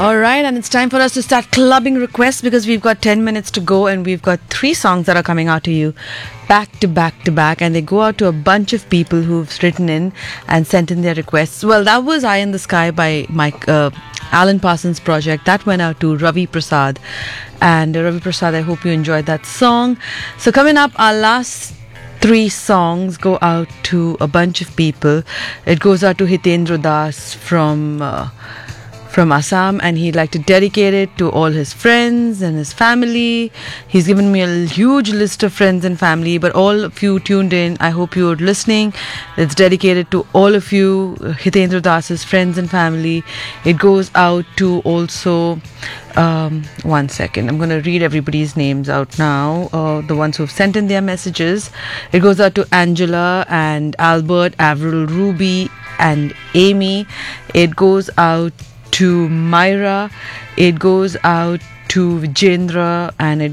All right, and it's time for us to start clubbing requests because we've got 10 minutes to go and we've got 3 songs that are coming out to you back to back to back, and they go out to a bunch of people who've written in and sent in their requests. Well, that was Eye in the Sky by Mike Alan Parsons Project. That went out to Ravi Prasad. And Ravi Prasad, I hope you enjoyed that song. So coming up, our last 3 songs go out to a bunch of people. It goes out to Hitendra Das from Assam, and he'd like to dedicate it to all his friends and his family. He's given me a huge list of friends and family, but all of you tuned in, I hope you're listening. It's dedicated to all of you, Hitendra Das's friends and family. It goes out to also, one second, I'm going to read everybody's names out now, the ones who've sent in their messages. It goes out to Angela and Albert, Avril, Ruby and Amy. It goes out to Myra, it goes out to Vijendra, and it